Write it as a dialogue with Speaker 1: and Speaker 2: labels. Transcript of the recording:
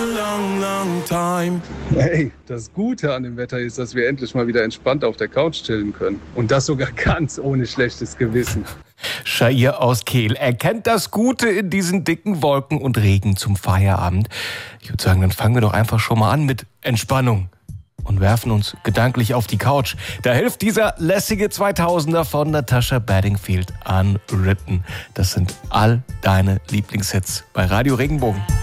Speaker 1: Hey, das Gute an dem Wetter ist, dass wir endlich mal wieder entspannt auf der Couch chillen können. Und das sogar ganz ohne schlechtes Gewissen.
Speaker 2: Shahir aus Kehl erkennt das Gute in diesen dicken Wolken und Regen zum Feierabend. Ich würde sagen, dann fangen wir doch einfach schon mal an mit Entspannung und werfen uns gedanklich auf die Couch. Da hilft dieser lässige 2000er von Natasha Bedingfield, Unwritten. Das sind all deine Lieblingshits bei Radio Regenbogen.